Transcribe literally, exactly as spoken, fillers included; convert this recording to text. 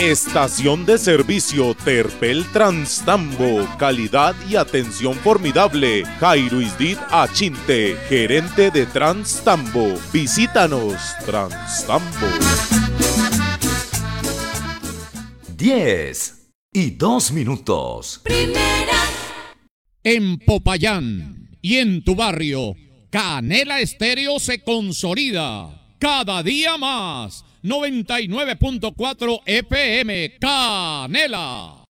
Estación de servicio Terpel Transtambo, calidad y atención formidable. Jairo Isdit Achinte, gerente de Transtambo. Visítanos, Transtambo. diez y dos minutos. Primera. En Popayán y en tu barrio, Canela Estéreo se consolida cada día más. noventa y nueve punto cuatro F M, Canela.